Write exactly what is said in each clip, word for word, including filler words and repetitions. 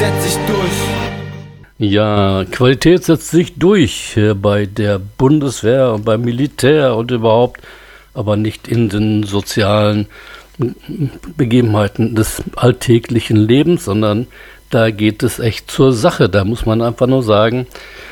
setzt sich durch. Ja, Qualität setzt sich durch äh, bei der Bundeswehr und beim Militär und überhaupt, aber nicht in den sozialen Begebenheiten des alltäglichen Lebens, sondern da geht es echt zur Sache. Da muss man einfach nur sagen,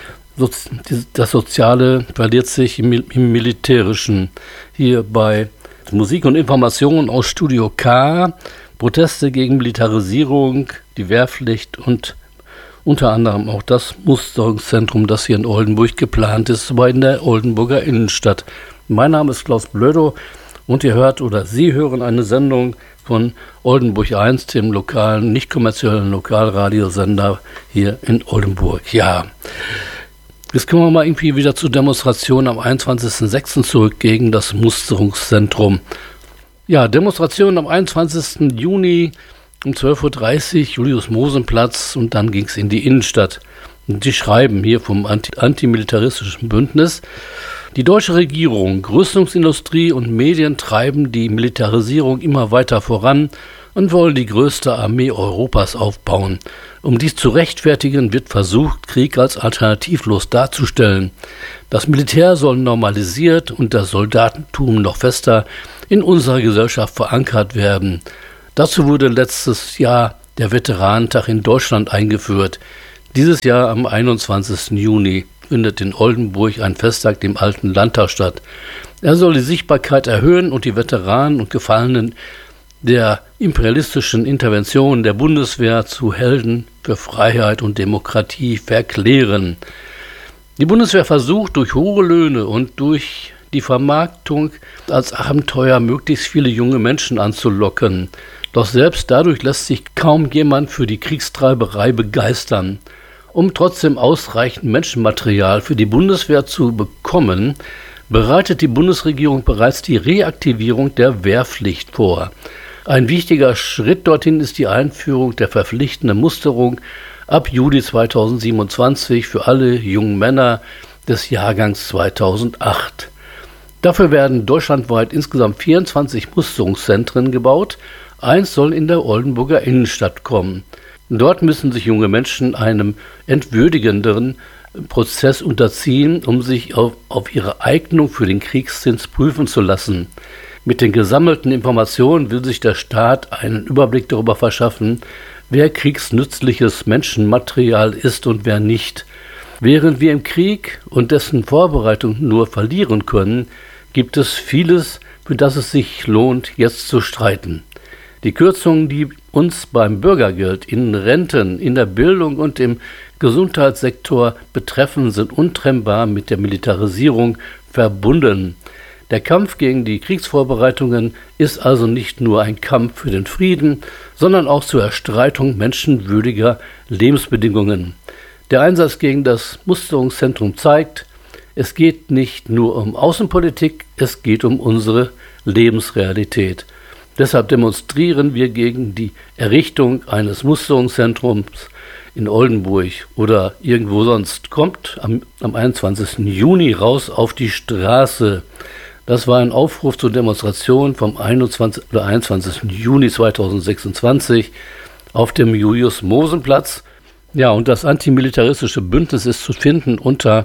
das Soziale verliert sich im, im Militärischen. Hier bei Musik und Information aus Studio K, Proteste gegen Militarisierung, die Wehrpflicht und unter anderem auch das Musterungszentrum, das hier in Oldenburg geplant ist, aber in der Oldenburger Innenstadt. Mein Name ist Klaus Blödo und ihr hört oder Sie hören eine Sendung von Oldenburg eins, dem lokalen, nicht kommerziellen Lokalradiosender hier in Oldenburg. Ja, jetzt kommen wir mal irgendwie wieder zur Demonstration am einundzwanzigsten sechsten zurück gegen das Musterungszentrum. Ja, Demonstration am einundzwanzigsten Juni um zwölf Uhr dreißig, Julius-Mosen-Platz, und dann ging es in die Innenstadt. Und die schreiben hier vom Anti- antimilitaristischen Bündnis: Die deutsche Regierung, Rüstungsindustrie und Medien treiben die Militarisierung immer weiter voran und wollen die größte Armee Europas aufbauen. Um dies zu rechtfertigen, wird versucht, Krieg als alternativlos darzustellen. Das Militär soll normalisiert und das Soldatentum noch fester in unserer Gesellschaft verankert werden. Dazu wurde letztes Jahr der Veteranentag in Deutschland eingeführt. Dieses Jahr am einundzwanzigsten Juni findet in Oldenburg ein Festtag im Alten Landtag statt. Er soll die Sichtbarkeit erhöhen und die Veteranen und Gefallenen der imperialistischen Intervention der Bundeswehr zu Helden für Freiheit und Demokratie verklären. Die Bundeswehr versucht durch hohe Löhne und durch die Vermarktung als Abenteuer möglichst viele junge Menschen anzulocken. Doch selbst dadurch lässt sich kaum jemand für die Kriegstreiberei begeistern. Um trotzdem ausreichend Menschenmaterial für die Bundeswehr zu bekommen, bereitet die Bundesregierung bereits die Reaktivierung der Wehrpflicht vor. Ein wichtiger Schritt dorthin ist die Einführung der verpflichtenden Musterung ab Juli zweitausendsiebenundzwanzig für alle jungen Männer des Jahrgangs zweitausendacht. Dafür werden deutschlandweit insgesamt vierundzwanzig Musterungszentren gebaut. Eins soll in der Oldenburger Innenstadt kommen. Dort müssen sich junge Menschen einem entwürdigenderen Prozess unterziehen, um sich auf, auf ihre Eignung für den Kriegsdienst prüfen zu lassen. Mit den gesammelten Informationen will sich der Staat einen Überblick darüber verschaffen, wer kriegsnützliches Menschenmaterial ist und wer nicht. Während wir im Krieg und dessen Vorbereitung nur verlieren können, gibt es vieles, für das es sich lohnt, jetzt zu streiten. Die Kürzungen, die uns beim Bürgergeld, in Renten, in der Bildung und im Gesundheitssektor betreffen, sind untrennbar mit der Militarisierung verbunden. Der Kampf gegen die Kriegsvorbereitungen ist also nicht nur ein Kampf für den Frieden, sondern auch zur Erstreitung menschenwürdiger Lebensbedingungen. Der Einsatz gegen das Musterungszentrum zeigt, es geht nicht nur um Außenpolitik, es geht um unsere Lebensrealität. Deshalb demonstrieren wir gegen die Errichtung eines Musterungszentrums in Oldenburg oder irgendwo sonst. Kommt am, am einundzwanzigsten Juni raus auf die Straße. Das war ein Aufruf zur Demonstration vom einundzwanzigsten oder einundzwanzigsten Juni zweitausendsechsundzwanzig auf dem Julius-Mosen-Platz. Ja, und das antimilitaristische Bündnis ist zu finden unter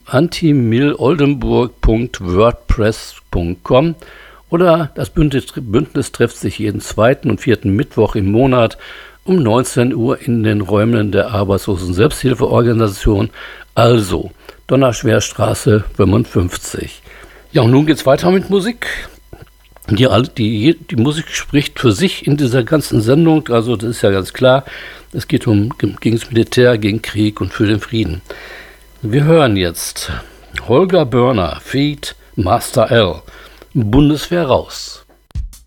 antimiloldenburg punkt wordpress punkt com. Oder das Bündnis, Bündnis trifft sich jeden zweiten und vierten Mittwoch im Monat um neunzehn Uhr in den Räumen der Arbeitslosen Selbsthilfeorganisation, also Donnerschwerstraße fünfundfünfzig. Ja, und nun geht's weiter mit Musik. Die, die, die Musik spricht für sich in dieser ganzen Sendung, also das ist ja ganz klar, es geht um gegen das Militär, gegen Krieg und für den Frieden. Wir hören jetzt Holger Börner feat. Master L. Bundeswehr raus.